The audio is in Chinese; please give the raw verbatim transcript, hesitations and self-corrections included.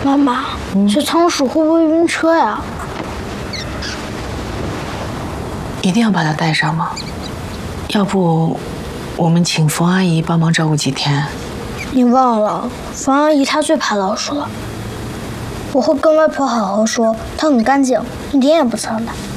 妈妈，嗯、这仓鼠会不会晕车呀？ 一定要把它带上吗？要不，我们请冯阿姨帮忙照顾几天。 你忘了，冯阿姨她最怕老鼠了。我会跟外婆好好说，她很干净，一点也不脏的。